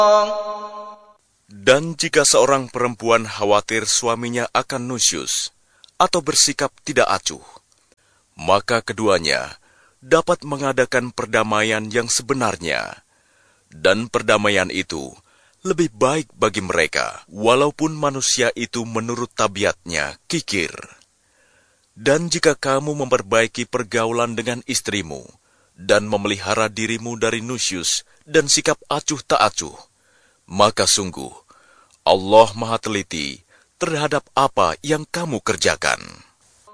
Dan jika seorang perempuan khawatir suaminya akan nusyus atau bersikap tidak acuh, maka keduanya dapat mengadakan perdamaian yang sebenarnya. Dan perdamaian itu lebih baik bagi mereka, walaupun manusia itu menurut tabiatnya kikir. Dan jika kamu memperbaiki pergaulan dengan istrimu, dan memelihara dirimu dari nusyus dan sikap acuh tak acuh, maka sungguh Allah Maha Teliti terhadap apa yang kamu kerjakan.